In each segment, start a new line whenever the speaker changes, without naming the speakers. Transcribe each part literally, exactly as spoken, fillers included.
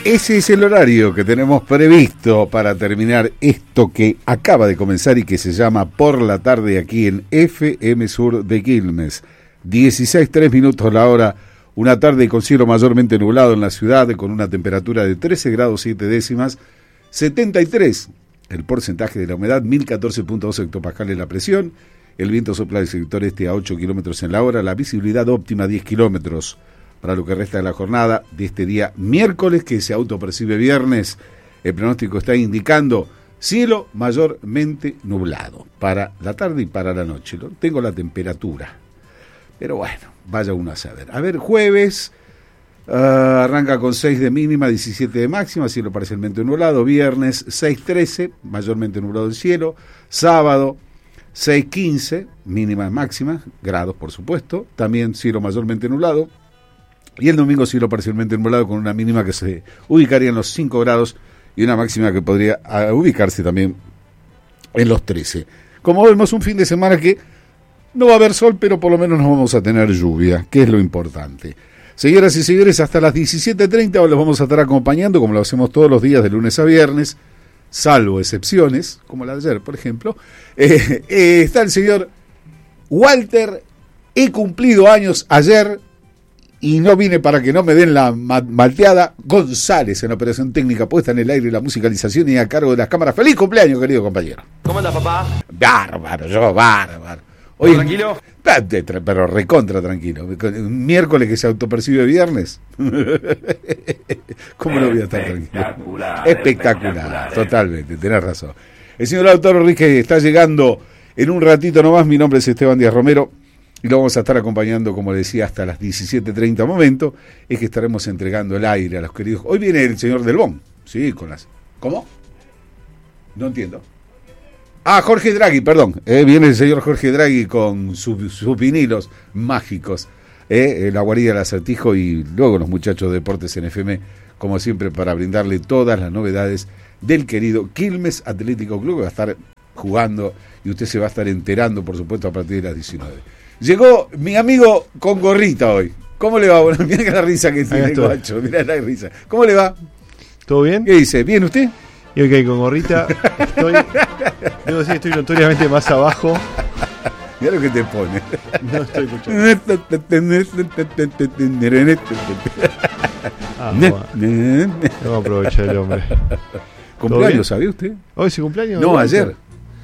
Ese es el horario que tenemos previsto para terminar esto que acaba de comenzar y que se llama Por la Tarde aquí en F M Sur de Quilmes. dieciséis, tres minutos la hora, una tarde con cielo mayormente nublado en la ciudad, con una temperatura de trece grados siete décimas, setenta y tres el porcentaje de la humedad, mil catorce punto dos hectopascales la presión, el viento sopla del sector este a ocho kilómetros en la hora, la visibilidad óptima diez kilómetros. Para lo que resta de la jornada de este día miércoles, que se autopercibe viernes, el pronóstico está indicando cielo mayormente nublado para la tarde y para la noche. Tengo la temperatura, pero bueno, vaya uno a saber. A ver, jueves uh, arranca con seis de mínima, diecisiete de máxima, cielo parcialmente nublado. Viernes seis trece, mayormente nublado el cielo. Sábado seis quince, mínima máxima, grados por supuesto, también cielo mayormente nublado. Y el domingo cielo parcialmente nublado con una mínima que se ubicaría en los cinco grados y una máxima que podría uh, ubicarse también en los trece. Como vemos, un fin de semana que no va a haber sol, pero por lo menos no vamos a tener lluvia, que es lo importante. Señoras y señores, hasta las diecisiete treinta los vamos a estar acompañando, como lo hacemos todos los días de lunes a viernes, salvo excepciones, como la de ayer, por ejemplo. Eh, eh, está el señor Walter, he cumplido años ayer, y no vine para que no me den la ma- malteada. González en operación técnica, puesta en el aire, la musicalización y a cargo de las cámaras. ¡Feliz cumpleaños, querido compañero!
¿Cómo andas, papá?
Bárbaro, yo bárbaro. Oye,
¿tranquilo?
Pero recontra tranquilo. Un miércoles que se autopercibe viernes. ¿Cómo no voy a estar tranquilo? Espectacular, espectacular, totalmente, tenés razón. El señor autor Enrique está llegando en un ratito nomás. Mi nombre es Esteban Díaz Romero. Y lo vamos a estar acompañando, como decía, hasta las diecisiete treinta. Momento es que estaremos entregando el aire a los queridos. Hoy viene el señor Del Bon, sí, con las... ¿Cómo? No entiendo. Ah, Jorge Draghi, perdón. Eh, viene el señor Jorge Draghi con sus, sus vinilos mágicos. Eh, la guarida del acertijo y luego los muchachos de Deportes en F M, como siempre, para brindarle todas las novedades del querido Quilmes Atlético Club, que va a estar jugando y usted se va a estar enterando, por supuesto, a partir de las diecinueve. Llegó mi amigo con gorrita hoy. ¿Cómo le va? Bueno, mira la risa que tiene el guacho. Mira la risa. ¿Cómo le va?
¿Todo bien?
¿Qué dice? ¿Bien usted?
Y ok, con gorrita estoy... Debo decir, estoy notoriamente más abajo.
Mira lo que te pone.
No estoy escuchando. Ah, bueno. Vamos a aprovechar el hombre.
¿Cumpleaños, sabía usted?
¿Hoy es su cumpleaños?
No, ayer.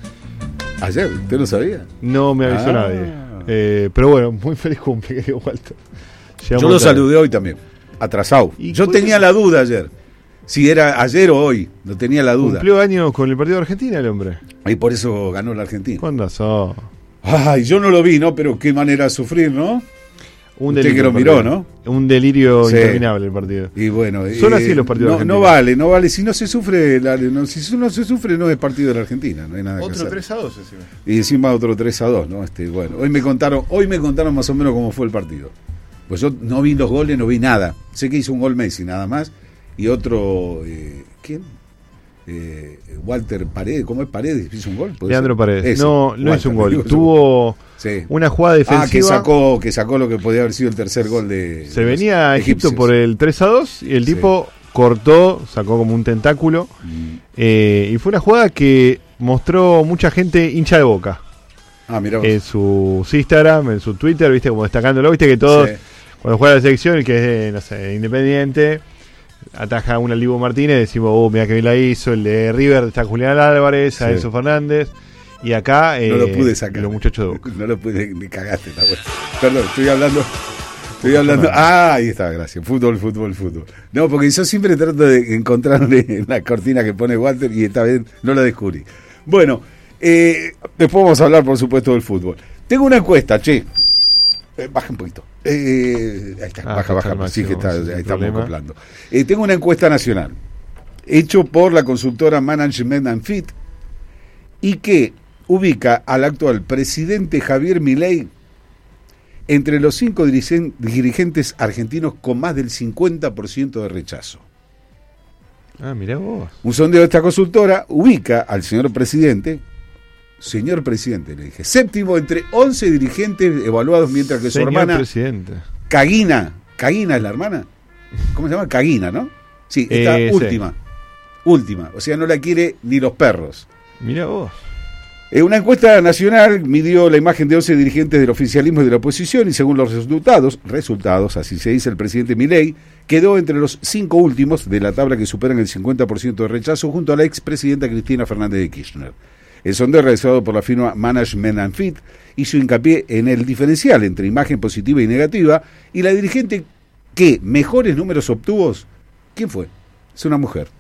¿Ayer? ¿Usted no sabía?
No me avisó ah. nadie. Eh, pero bueno, muy feliz cumple, querido Walter.
Llegamos Yo lo tarde. saludé hoy también, atrasado. Yo tenía eso? la duda ayer. Si era ayer o hoy, no tenía la duda.
Cumplió años con el partido de Argentina el hombre.
Y por eso ganó la Argentina.
Con razón.
Ay, yo no lo vi, ¿no? Pero qué manera de sufrir, ¿no?
Un
Usted que lo miró, ¿no?
Un delirio sí. interminable el partido.
Y bueno,
son
eh,
así los partidos
no,
de Argentina.
No vale, no vale. Si no se sufre, la, no, si no se sufre, no es partido de la Argentina. No hay nada
otro
que hacer.
tres a dos encima.
Y encima otro tres a dos, ¿no? Este, bueno, hoy me contaron, hoy me contaron más o menos cómo fue el partido. Pues yo no vi los goles, no vi nada. Sé que hizo un gol Messi, nada más. Y otro, eh, ¿quién? Eh, Walter Paredes, ¿cómo es Paredes? ¿Hizo un gol?
Leandro
ser?
Paredes.
Ese,
no, no
Walter,
hizo un gol.
Digo,
Tuvo
sí.
una jugada defensiva.
Ah, que sacó, que sacó lo que podía haber sido el tercer gol de.
Se
de
venía a Egipto
egipcios.
por el tres a dos y el sí. tipo cortó, sacó como un tentáculo. Mm. Eh, y fue una jugada que mostró mucha gente hincha de Boca.
Ah, mirá vos.
En su Instagram, en su Twitter, viste, como destacándolo, viste que todos, sí. cuando juega la selección, el que es de, no sé, Independiente, ataja un Libo Martínez, decimos, oh, mira que bien la hizo. El de River está Julián Álvarez, a sí. Enzo Fernández. Y acá, eh,
no lo pude sacar.
Los muchachos de Boca.
No lo pude, me cagaste, está bueno. Perdón, estoy hablando. Estoy hablando. Ah, ahí está, gracias. Fútbol, fútbol, fútbol. No, porque yo siempre trato de encontrarle la cortina que pone Walter y esta vez no la descubrí. Bueno, eh, después vamos a hablar, por supuesto, del fútbol. Tengo una encuesta, che. Eh, baja un poquito. Eh, ahí está, ah, baja, baja. Máximo, sí, que está, ahí estamos acoplando. Eh, tengo una encuesta nacional, hecho por la consultora Management and Fit, y que ubica al actual presidente Javier Milei entre los cinco dirigen, dirigentes argentinos con más del cincuenta por ciento de rechazo.
Ah, mirá vos.
Un sondeo de esta consultora ubica al señor presidente, señor presidente, le dije, séptimo entre once dirigentes evaluados, mientras que
señor
su hermana,
presidente.
Caguina, Caguina es la hermana, ¿cómo se llama? Caguina, ¿no? Sí, está
Eh,
última.
sí.
Última. O sea, no la quiere ni los perros.
Mirá vos.
Eh, Una encuesta nacional midió la imagen de once dirigentes del oficialismo y de la oposición y según los resultados, resultados, así se dice, el presidente Milei quedó entre los cinco últimos de la tabla que superan el cincuenta por ciento de rechazo junto a la expresidenta Cristina Fernández de Kirchner. El sondeo realizado por la firma Management and Fit hizo hincapié en el diferencial entre imagen positiva y negativa y la dirigente que mejores números obtuvo, ¿quién fue? Es una mujer.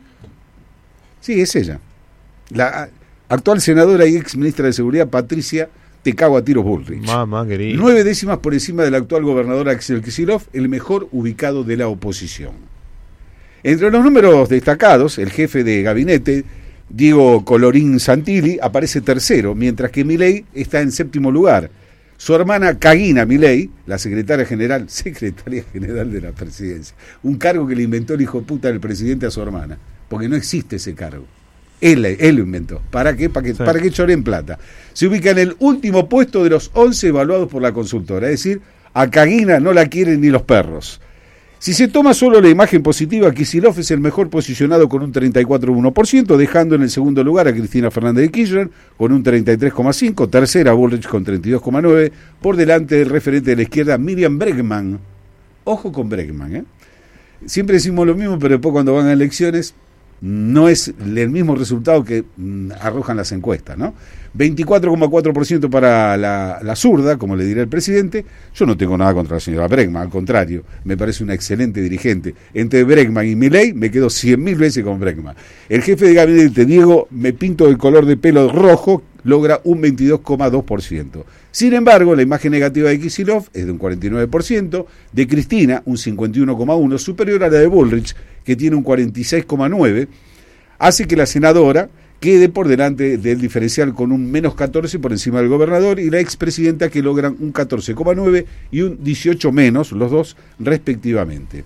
Sí, es ella. La actual senadora y ex ministra de Seguridad, Patricia Te cago a tiros Bullrich.
Mamá querida.
Nueve décimas por encima del actual gobernador Axel Kicillof, el mejor ubicado de la oposición. Entre los números destacados, el jefe de gabinete, Diego Colorín Santilli, aparece tercero, mientras que Milei está en séptimo lugar. Su hermana Caguina Milei, la secretaria general, secretaria general de la presidencia, un cargo que le inventó el hijo de puta del presidente a su hermana, porque no existe ese cargo. Él, él lo inventó. ¿Para qué? Para que,
sí.
para que choreen plata. Se ubica en el último puesto de los once evaluados por la consultora. Es decir, a Caguina no la quieren ni los perros. Si se toma solo la imagen positiva, Kicillof es el mejor posicionado con un treinta y cuatro coma uno por ciento, dejando en el segundo lugar a Cristina Fernández de Kirchner con un treinta y tres coma cinco por ciento, tercera Bullrich con treinta y dos coma nueve por ciento, por delante del referente de la izquierda, Miriam Bregman. Ojo con Bregman, ¿eh? Siempre decimos lo mismo, pero después cuando van a elecciones no es el mismo resultado que mm, arrojan las encuestas, ¿no? veinticuatro coma cuatro por ciento para la, la zurda, como le dirá el presidente. Yo no tengo nada contra la señora Bregman, al contrario, me parece una excelente dirigente. Entre Bregman y Milei me quedo cien mil veces con Bregman. El jefe de gabinete, Diego, me pinto el color de pelo rojo, logra un veintidós coma dos por ciento. Sin embargo, la imagen negativa de Kicillof es de un cuarenta y nueve por ciento, de Cristina un cincuenta y uno coma uno por ciento, superior a la de Bullrich, que tiene un cuarenta y seis coma nueve por ciento, hace que la senadora quede por delante del diferencial con un menos catorce por encima del gobernador y la expresidenta que logran un catorce coma nueve y un dieciocho menos, los dos respectivamente.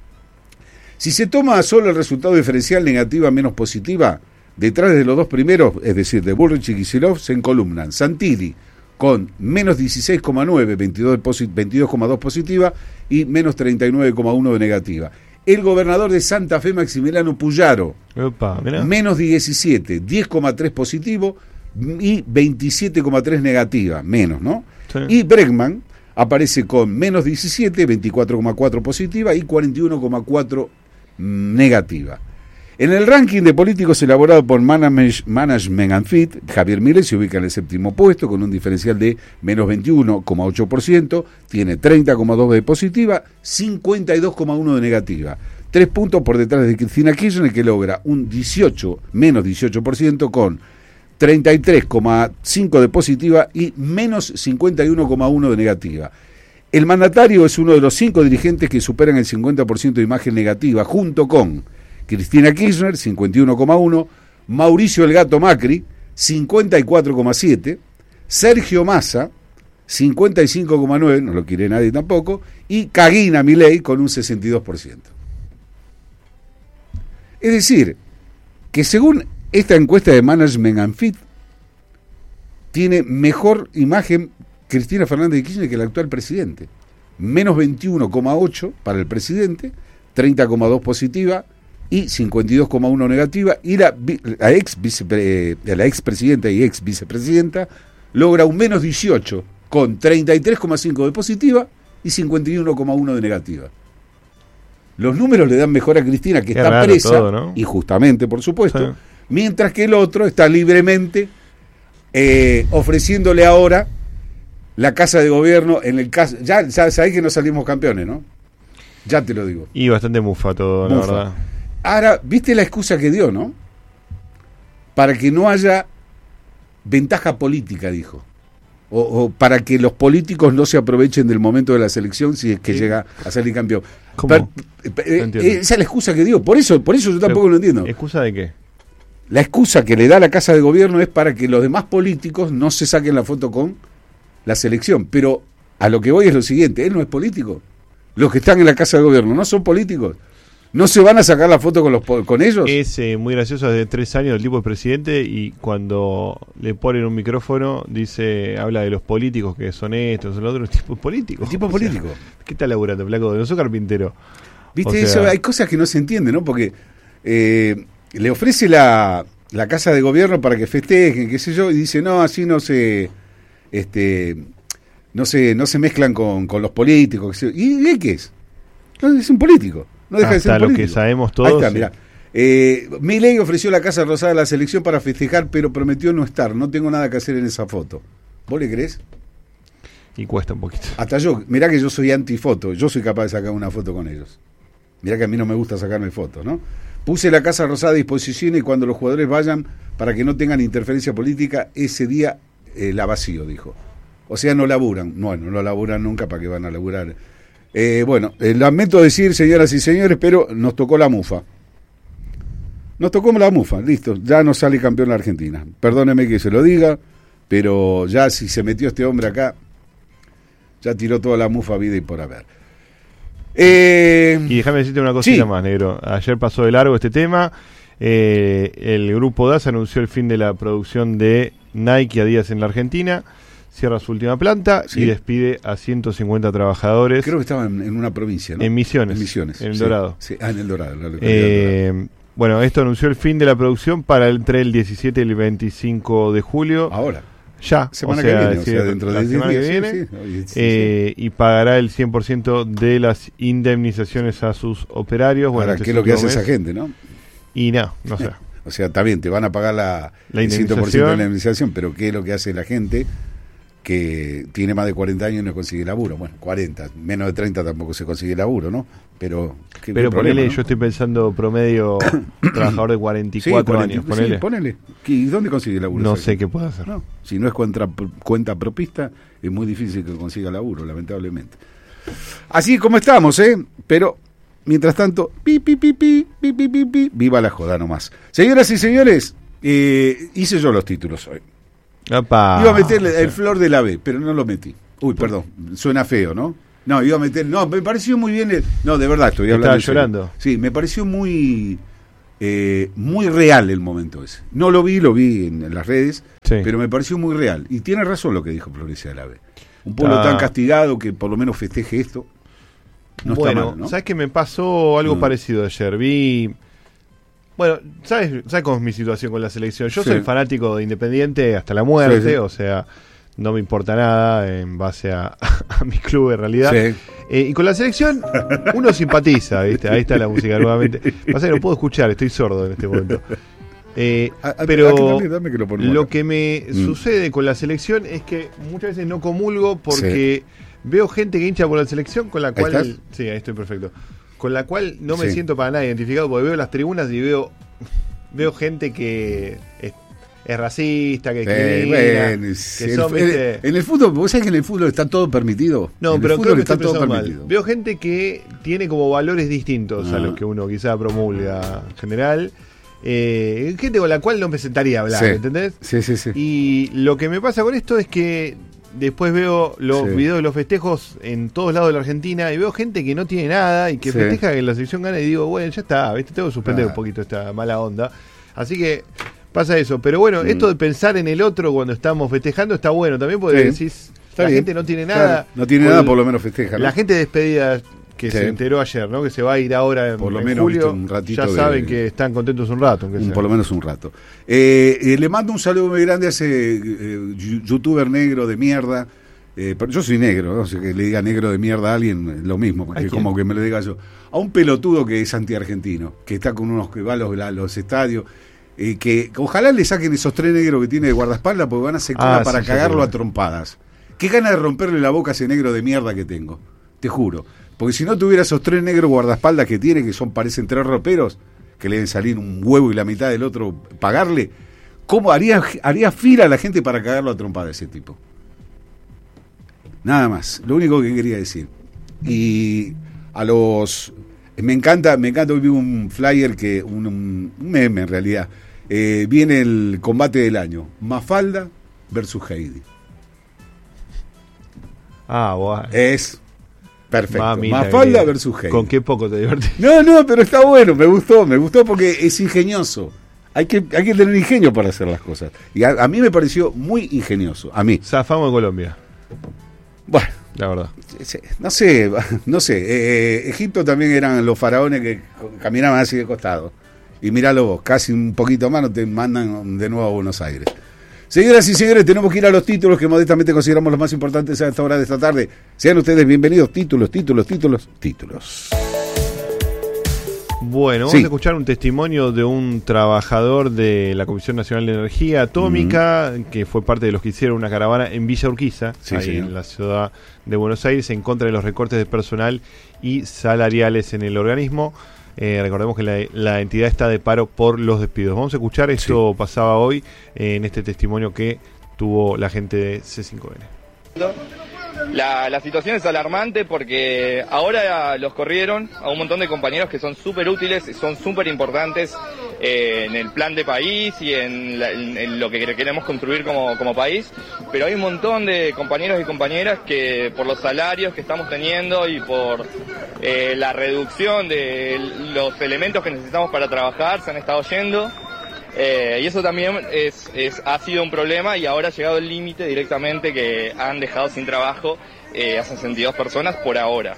Si se toma solo el resultado diferencial negativa menos positiva, detrás de los dos primeros, es decir, de Bullrich y Kicillof, se encolumnan Santilli con menos dieciséis coma nueve, veintidós coma dos positiva y menos treinta y nueve coma uno de negativa. El gobernador de Santa Fe, Maximiliano Puyaro,
Opa,
menos diecisiete, diez coma tres positivo y veintisiete coma tres negativa, menos, ¿no?
Sí.
Y Bregman aparece con menos diecisiete, veinticuatro coma cuatro positiva y cuarenta y uno coma cuatro negativa. En el ranking de políticos elaborado por Management and Fit, Javier Milei se ubica en el séptimo puesto con un diferencial de menos veintiuno coma ocho por ciento, tiene treinta coma dos de positiva, cincuenta y dos coma uno de negativa. Tres puntos por detrás de Cristina Kirchner, que logra un dieciocho, menos dieciocho por ciento con treinta y tres coma cinco de positiva y menos cincuenta y uno coma uno de negativa. El mandatario es uno de los cinco dirigentes que superan el cincuenta por ciento de imagen negativa, junto con Cristina Kirchner, cincuenta y uno coma uno, Mauricio el Gato Macri, cincuenta y cuatro coma siete, Sergio Massa, cincuenta y cinco coma nueve, no lo quiere nadie tampoco, y Caguina Milei con un sesenta y dos por ciento. Es decir, que según esta encuesta de Management and Fit, tiene mejor imagen Cristina Fernández de Kirchner que el actual presidente. Menos veintiuno coma ocho para el presidente, treinta coma dos positiva y cincuenta y dos coma uno negativa, y la, la ex vice, eh, la expresidenta y ex vicepresidenta logra un menos dieciocho con treinta y tres coma cinco de positiva y cincuenta y uno coma uno de negativa. Los números le dan mejor a Cristina, que
Qué
está
raro
presa,
todo, ¿no?
injustamente por supuesto,
sí.
Mientras que el otro está libremente eh, ofreciéndole ahora la casa de gobierno en el caso. Ya sabés que no salimos campeones, ¿no? Ya te lo digo.
Y bastante mufa todo,
Mufa.
la verdad.
Ahora, ¿viste la excusa que dio, no? Para que no haya ventaja política, dijo. O, o para que los políticos no se aprovechen del momento de la selección si es que
Sí.
llega a salir campeón.
¿Cómo?
Pero, eh,
No
eh, esa es la excusa que dio. Por eso, por eso yo tampoco
Pero,
lo entiendo.
¿Excusa de qué?
La excusa que le da la Casa de Gobierno es para que los demás políticos no se saquen la foto con la selección. Pero a lo que voy es lo siguiente, él no es político. Los que están en la Casa de Gobierno no son políticos. ¿No se van a sacar la foto con los con ellos?
Es eh, muy gracioso, hace tres años el tipo es presidente y cuando le ponen un micrófono dice, habla de los políticos que son estos, son los otros, el tipo es político.
El tipo es
O sea,
político.
¿qué está laburando, flaco? No soy carpintero.
Viste,
O sea-
eso, hay cosas que no se entienden, ¿no? Porque eh, le ofrece la, la casa de gobierno para que festejen, qué sé yo, y dice, no, así no se, este, no se, no se mezclan con, con los políticos. Qué sé yo. ¿Y, ¿y qué es? No, es un político, no deja de ser
Hasta
un
lo
político.
que sabemos todos.
Ahí está,
sí.
mirá. Eh, Milei ofreció la Casa Rosada a la selección para festejar, pero prometió no estar. No tengo nada que hacer en esa foto. ¿Vos le creés?
Y cuesta un poquito.
Hasta yo, mirá que yo soy antifoto, yo soy capaz de sacar una foto con ellos. Mirá que a mí no me gusta sacarme fotos, ¿no? Puse la Casa Rosada a disposición y cuando los jugadores vayan, para que no tengan interferencia política, ese día eh, la vacío, dijo. O sea, no laburan. No, no, no laburan nunca, ¿para qué van a laburar? Eh, bueno, eh, lamento decir, señoras y señores, pero nos tocó la mufa. Nos tocó la mufa, listo, ya no sale campeón la Argentina. Perdóneme que se lo diga, pero ya si se metió este hombre acá, ya tiró toda la mufa vida y por haber. Eh,
Y déjame decirte una cosita
sí.
más, negro. Ayer pasó de largo este tema. Eh, el grupo D A S anunció el fin de la producción de Nike y Adidas en la Argentina. Cierra su última planta
Sí.
y despide a ciento cincuenta trabajadores
Creo que estaba en, en una provincia, ¿no?
en Misiones.
En Misiones.
En El
sí,
Dorado.
sí. Ah, en El Dorado. La localidad del Dorado.
Eh, bueno, esto anunció el fin de la producción para entre el diecisiete y el veinticinco de julio.
Ahora,
Ya,
semana
o sea,
que viene,
es
o
decir,
sea, dentro
la
de
semana
diez
que
días,
viene.
sí, sí. Oye, sí,
eh, y pagará el cien por ciento de las indemnizaciones a sus operarios. Bueno,
Ahora,
este
¿qué es lo que hace
último
esa
mes.
gente, no?
Y no, no sé.
O sea, está bien, te van a pagar la,
La
el ciento por ciento de la
indemnización.
indemnización, pero ¿qué es lo que hace la gente que tiene más de cuarenta años y no consigue laburo? Bueno, cuarenta, menos de treinta tampoco se consigue laburo, ¿no? Pero, ¿qué,
Pero
qué problema,
ponele,
¿no?
yo estoy pensando promedio trabajador de cuarenta y
Sí,
cuatro
cuarenta,
años,
sí,
ponele.
ponele. ¿Y dónde consigue laburo?
No
esa
sé
gente?
qué puedo hacer.
No, si no es cuenta, cuenta propista, es muy difícil que consiga laburo, lamentablemente. Así como estamos, ¿eh? Pero, mientras tanto, pi, pi, pi, pi, pi, pi, pi, pi, viva la joda nomás. Señoras y señores, eh, hice yo los títulos hoy.
Apa,
Iba a meterle
o sea,
el flor de la B, pero no lo metí. Uy, perdón, suena feo, ¿no? No, iba a meter, no, me pareció muy bien, el- no, de verdad estoy hablando.
Estaba
en serio.
llorando.
Sí, me pareció muy, eh, muy real el momento ese. No lo vi, lo vi en, en las redes,
Sí.
pero me pareció muy real. Y tiene razón lo que dijo Florencia de la B. Un pueblo
Ah.
tan castigado que por lo menos festeje esto. No
bueno,
está mal, ¿no?
¿sabes qué me pasó algo
Mm.
parecido ayer? Vi. Bueno, ¿sabes, ¿sabes cómo es mi situación con la selección? Yo
Sí.
soy fanático de Independiente hasta la muerte,
Sí, sí.
o sea, no me importa nada en base a, a mi club en realidad.
Sí.
Eh, y con la selección uno simpatiza, ¿viste? Ahí está la música nuevamente. Pasa que no puedo escuchar, estoy sordo en este momento. Eh,
A- a-
pero
aquí dame- dame que lo ponemos
lo
acá.
que me
Mm.
sucede con la selección es que muchas veces no comulgo porque veo gente que hincha por la selección con la cual...
estás?
Sí, ahí estoy perfecto. Con la cual no me
Sí.
siento para nada identificado porque veo las tribunas y veo veo gente que es, es racista, que
Sí,
discrimina,
bueno,
que
sí,
son,
el-
¿viste?
en el fútbol, vos sabés que en el fútbol está todo permitido.
No,
en
pero
el
creo
fútbol
que
está
estoy
todo
pensando mal.
permitido.
Veo gente que tiene como valores distintos a
Ah.
los que uno quizá promulga en general. Eh, gente con la cual no me sentaría a hablar,
Sí.
¿entendés?
Sí, sí, sí.
Y lo que me pasa con esto es que después veo los
Sí.
videos de los festejos en todos lados de la Argentina y veo gente que no tiene nada y que
Sí.
festeja que la selección gana y digo, bueno, ya está, ¿viste? Tengo que suspender
Ah.
un poquito esta mala onda. Así que pasa eso. Pero bueno,
Mm.
esto de pensar en el otro cuando estamos festejando está bueno también porque
Sí.
decís,
Está
la
bien.
gente no tiene
Claro,
nada.
no tiene
Con-
nada, por lo menos festeja, ¿no?
La gente despedida que
Sí.
se enteró ayer, ¿no? Que se va a ir ahora en,
Por lo
en
menos,
julio,
viste, un ratito
ya
de-
saben que están contentos un rato. aunque
Un-
sea.
por lo menos un rato. Eh, eh, le mando un saludo muy grande a ese eh, yu- youtuber negro de mierda. Eh, pero yo soy negro, ¿no? O sea, que le diga negro de mierda a alguien, eh, lo mismo, porque
¿A
es
quién?
como que me lo diga yo. A un pelotudo que es antiargentino, que está con unos que va a los, a los estadios. Eh, que ojalá le saquen esos tres negros que tiene de guardaespaldas porque van a hacer cola
Ah,
para
sí, ya
cagarlo
te
a
digo.
trompadas. Qué gana de romperle la boca a ese negro de mierda que tengo, te juro. Porque si no tuviera esos tres negros guardaespaldas que tiene, que son parecen tres roperos, que le deben salir un huevo y la mitad del otro pagarle, ¿cómo haría, haría fila a la gente para cagarlo a trompada ese tipo? Nada más, lo único que quería decir. Y a los... Me encanta, me encanta, hoy vi un flyer, que un, un meme en realidad. Eh, viene el combate del año, Mafalda versus Heidi.
Ah, bueno.
Es perfecto.
Mamita
Mafalda
querida.
versus Heidi.
Con qué poco te divertís.
No, no, pero está bueno, me gustó, me gustó porque es ingenioso. Hay que, hay que tener ingenio para hacer las cosas. Y a, a mí me pareció muy ingenioso, a mí.
Zafamos de Colombia.
Bueno,
La verdad.
No sé, no sé. Eh, Egipto también eran los faraones que caminaban así de costado. Y míralo vos, casi un poquito más, no te mandan de nuevo a Buenos Aires. Señoras y señores, tenemos que ir a los títulos que modestamente consideramos los más importantes a esta hora de esta tarde. Sean ustedes bienvenidos. Títulos, títulos, títulos, títulos.
Bueno, vamos sí. a escuchar un testimonio de un trabajador de la Comisión Nacional de Energía Atómica, uh-huh. que fue parte de los que hicieron una caravana en Villa Urquiza, sí, ahí señor. en la ciudad de Buenos Aires, en contra de los recortes de personal y salariales en el organismo. Eh, recordemos que la, la entidad está de paro por los despidos. Vamos a escuchar, esto sí. pasaba hoy eh, en este testimonio que tuvo la gente de C cinco N.
La, la situación es alarmante porque ahora los corrieron a un montón de compañeros que son súper útiles, son súper importantes eh, en el plan de país y en, la, en, en lo que queremos construir como, como país, pero hay un montón de compañeros y compañeras que por los salarios que estamos teniendo y por eh, la reducción de los elementos que necesitamos para trabajar se han estado yendo. Eh, y eso también es, es, ha sido un problema y ahora ha llegado el límite directamente que han dejado sin trabajo eh, a sesenta y dos personas por ahora.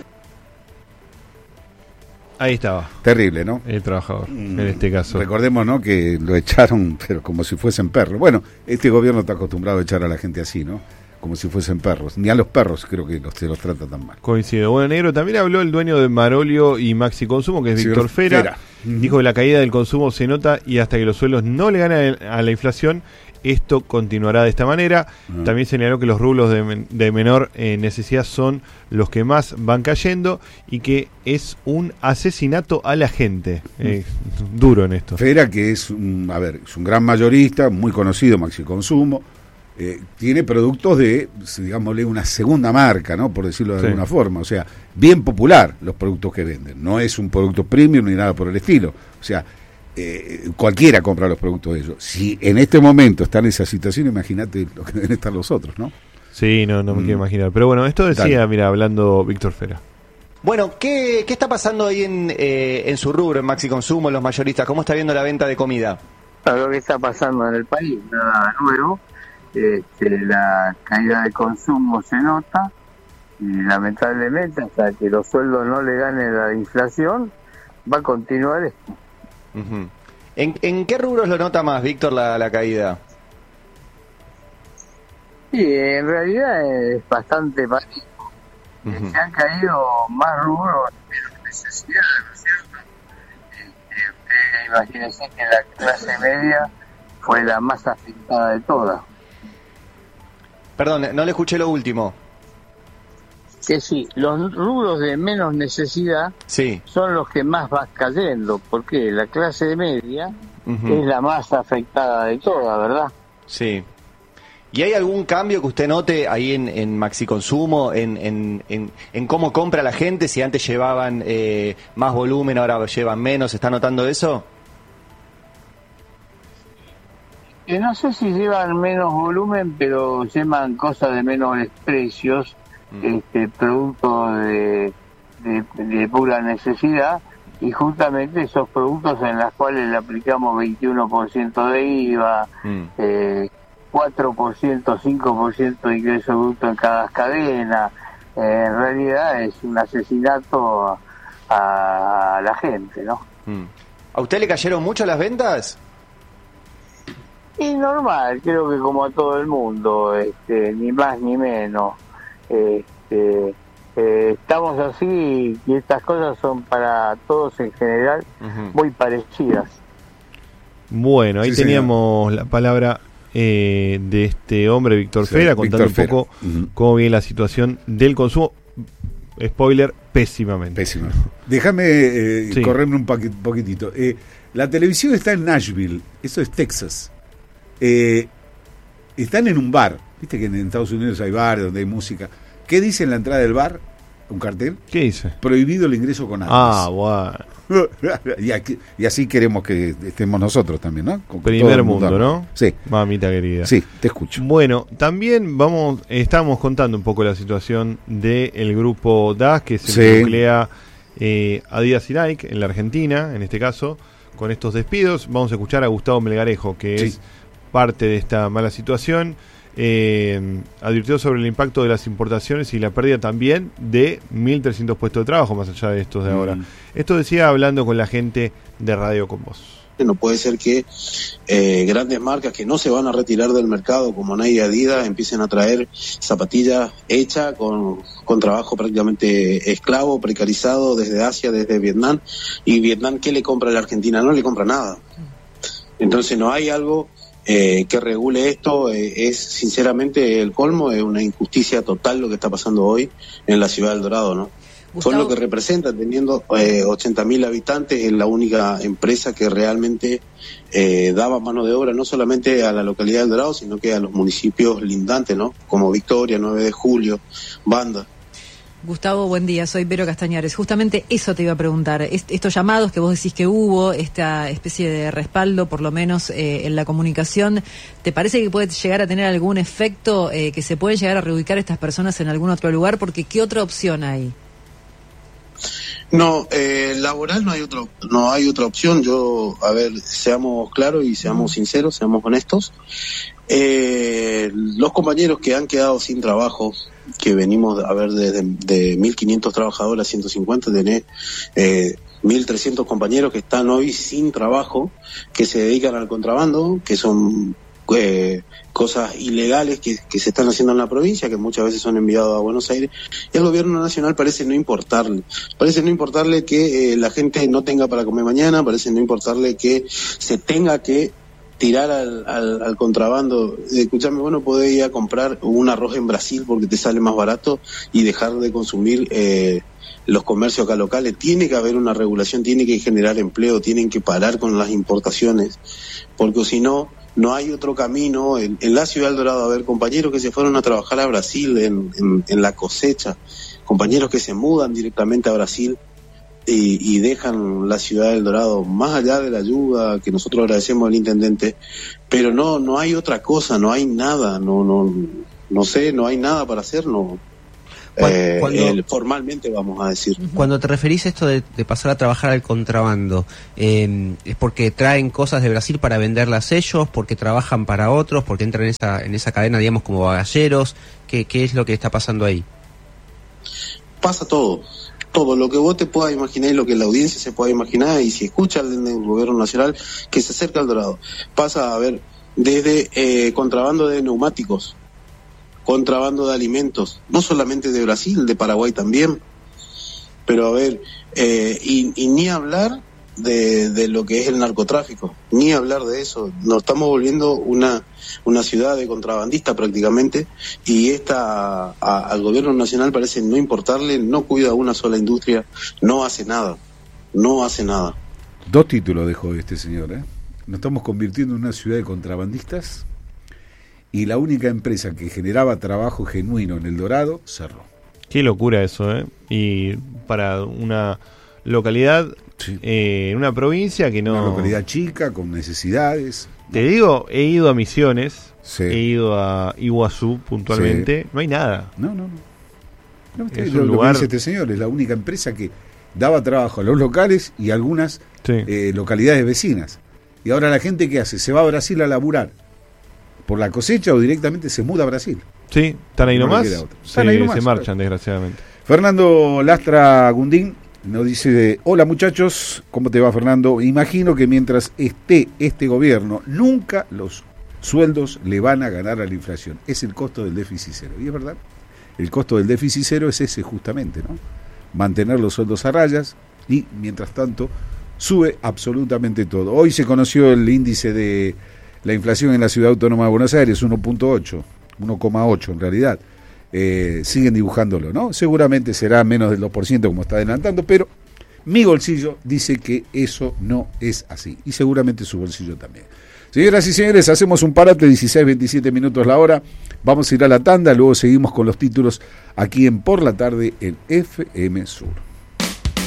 Ahí estaba.
Terrible, ¿no?
El trabajador, mm, en este caso.
Recordemos, ¿no?, que lo echaron, pero como si fuesen perros. Bueno, este gobierno está acostumbrado a echar a la gente así, ¿no? Como si fuesen perros. Ni a los perros creo que los, se los trata tan mal.
Coincido. Bueno, negro, también habló el dueño de Marolio y Maxi Consumo, que es Víctor Fera. Fera. Dijo que la caída del consumo se nota y hasta que los sueldos no le ganen a la inflación, esto continuará de esta manera. Uh-huh. También señaló que los rublos de, men- de menor eh, necesidad son los que más van cayendo y que es un asesinato a la gente. Eh, duro en esto.
Fera, que es un, a ver, es un gran mayorista, muy conocido, Maxi Consumo. Eh, tiene productos de, digámosle, una segunda marca, ¿no?, por decirlo de sí. alguna forma. O sea, bien popular los productos que venden. No es un producto premium ni nada por el estilo. O sea, eh, cualquiera compra los productos de ellos. Si en este momento está en esa situación, imagínate lo que deben estar los otros, ¿no?
Sí, no, no me mm. quiero imaginar. Pero bueno, esto decía, Dale. mira, hablando Víctor Fera.
Bueno, ¿qué, qué está pasando ahí en, eh, en su rubro, en Maxi Consumo, en los mayoristas? ¿Cómo está viendo la venta de comida?
Lo que está pasando en el país, nada nuevo. Este, la caída de consumo se nota y lamentablemente hasta que los sueldos no le ganen la inflación va a continuar esto.
Uh-huh. ¿En, ¿En qué rubros lo nota más, Víctor, la, la caída?
Sí, en realidad es bastante parejo. Uh-huh. Se han caído más rubros de menos necesidad, ¿no es cierto? Este, usted imagínese que la clase media fue la más afectada de todas.
Perdón, no le escuché lo último.
Que sí, los rubros de menos necesidad
sí.
son los que más van cayendo, porque la clase media uh-huh. es la más afectada de todas, ¿verdad?
Sí. ¿Y hay algún cambio que usted note ahí en, en Maxi Consumo, en, en, en, en cómo compra la gente? Si antes llevaban eh, más volumen, ahora llevan menos, ¿está notando eso?
Que no sé si llevan menos volumen, pero llevan cosas de menores precios, mm. este productos de, de, de pura necesidad, y justamente esos productos en los cuales le aplicamos veintiuno por ciento de I V A, mm. eh, cuatro por ciento, cinco por ciento de ingreso bruto en cada cadena, eh, en realidad es un asesinato a, a la gente, ¿no?
Mm. ¿A usted le cayeron mucho las ventas?
Y normal, creo que como a todo el mundo, este, ni más ni menos. Este, eh, estamos así y estas cosas son para todos en general uh-huh. muy parecidas.
Bueno, ahí sí, teníamos señor. la palabra eh, de este hombre, Víctor sí, Fera, contando Víctor un poco Fera. Uh-huh. cómo viene la situación del consumo. Spoiler, pésimamente.
Pésima. Déjame eh, sí. correrme un poqu- poquitito. Eh, la televisión está en Nashville, eso es Texas. Eh, están en un bar, viste que en Estados Unidos hay bares donde hay música. ¿Qué dice en la entrada del bar? ¿Un cartel?
¿Qué dice?
Prohibido el ingreso con armas.
Ah, bueno.
y, aquí, y así queremos que estemos nosotros también, ¿no?
Con Primer mundo, mundo, ¿no?
Sí.
Mamita querida.
Sí, te escucho.
Bueno, también vamos, estamos contando un poco la situación del grupo D A S, que se sí. nuclea eh, Adidas y Nike en la Argentina, en este caso, con estos despidos. Vamos a escuchar a Gustavo Melgarejo, que sí. es parte de esta mala situación. eh, advirtió sobre el impacto de las importaciones y la pérdida también de mil trescientos puestos de trabajo, más allá de estos de ahora. Mm. Esto decía hablando con la gente de Radio Con Vos.
No puede ser que eh, grandes marcas que no se van a retirar del mercado, como Nike y Adidas, empiecen a traer zapatillas hechas con, con trabajo prácticamente esclavo, precarizado desde Asia, desde Vietnam. Y Vietnam, ¿qué le compra a la Argentina? No le compra nada. Entonces no hay algo eh, que regule esto. Eh, es sinceramente el colmo, es una injusticia total lo que está pasando hoy en la ciudad del Dorado, ¿no? Gustavo. Con lo que representa, teniendo eh, ochenta mil habitantes, es la única empresa que realmente eh, daba mano de obra no solamente a la localidad del Dorado, sino que a los municipios lindantes, ¿no? Como Victoria, nueve de julio, Banda.
Gustavo, buen día, soy Vero Castañares. Justamente eso te iba a preguntar. Est- estos llamados que vos decís que hubo, esta especie de respaldo, por lo menos eh, en la comunicación, ¿te parece que puede llegar a tener algún efecto, eh, que se pueden llegar a reubicar estas personas en algún otro lugar? Porque ¿qué otra opción hay?
No, eh, laboral no hay otro, no hay otra opción. Yo, a ver, seamos claros y seamos sinceros, seamos honestos. Eh, los compañeros que han quedado sin trabajo, que venimos a ver desde de mil quinientos trabajadores a ciento cincuenta, tenés eh, mil trescientos compañeros que están hoy sin trabajo, que se dedican al contrabando, que son eh, cosas ilegales que, que se están haciendo en la provincia, que muchas veces son enviados a Buenos Aires, y al gobierno nacional parece no importarle, parece no importarle que eh, la gente no tenga para comer mañana, parece no importarle que se tenga que tirar al, al, al contrabando. Escuchame, vos no podés ir a comprar un arroz en Brasil porque te sale más barato y dejar de consumir eh, los comercios acá locales. Tiene que haber una regulación, tiene que generar empleo, tienen que parar con las importaciones, porque si no, no hay otro camino. En, en la ciudad del Dorado, a ver, compañeros que se fueron a trabajar a Brasil en, en, en la cosecha, compañeros que se mudan directamente a Brasil y, y dejan la ciudad del Dorado, más allá de la ayuda que nosotros agradecemos al intendente, pero no no hay otra cosa, no hay nada, no no no sé, no hay nada para hacer, no. Eh, cuando, eh, formalmente vamos a decir.
Cuando te referís a esto de, de pasar a trabajar al contrabando, eh, ¿es porque traen cosas de Brasil para venderlas ellos, porque trabajan para otros, porque entran en esa en esa cadena, digamos, como bagalleros? ¿Qué, qué es lo que está pasando ahí?
Pasa todo, todo lo que vos te puedas imaginar y lo que la audiencia se pueda imaginar, y si escucha al del gobierno nacional que se acerca al Dorado, pasa a ver desde eh, contrabando de neumáticos, contrabando de alimentos, no solamente de Brasil, de Paraguay también, pero a ver, eh, y, y ni hablar de, de lo que es el narcotráfico, ni hablar de eso. Nos estamos volviendo una una ciudad de contrabandistas prácticamente, y esta a, al gobierno nacional parece no importarle, no cuida una sola industria, no hace nada, no hace nada.
Dos títulos dejó este señor, ¿eh? Nos estamos convirtiendo en una ciudad de contrabandistas, y la única empresa que generaba trabajo genuino en El Dorado cerró.
Qué locura eso, ¿eh? Y para una localidad, sí. eh, una provincia que no...
Una localidad chica, con necesidades.
Te digo, he ido a Misiones,
sí.
he ido a Iguazú puntualmente,
sí.
no hay nada.
No, no, no. no es
es
lo,
un
lo
lugar...
que dice este señor, es la única empresa que daba trabajo a los locales y a algunas
sí.
eh, localidades vecinas. Y ahora la gente, ¿qué hace? Se va a Brasil a laburar por la cosecha o directamente se muda a Brasil.
Sí, están ahí
no
nomás,
se,
ahí
nomás,
se marchan,
claro.
desgraciadamente.
Fernando Lastra Gundín nos dice, hola muchachos, ¿cómo te va, Fernando? Imagino que mientras esté este gobierno, nunca los sueldos le van a ganar a la inflación. Es el costo del déficit cero. Y es verdad, el costo del déficit cero es ese justamente, ¿no? Mantener los sueldos a rayas y, mientras tanto, sube absolutamente todo. Hoy se conoció el índice de la inflación en la Ciudad Autónoma de Buenos Aires, uno punto ocho, uno coma ocho en realidad. Eh, siguen dibujándolo, ¿no? Seguramente será menos del dos por ciento como está adelantando, pero mi bolsillo dice que eso no es así, y seguramente su bolsillo también. Señoras y señores, hacemos un parate, dieciséis veintisiete minutos la hora, vamos a ir a la tanda, luego seguimos con los títulos aquí en Por la Tarde en F M Sur.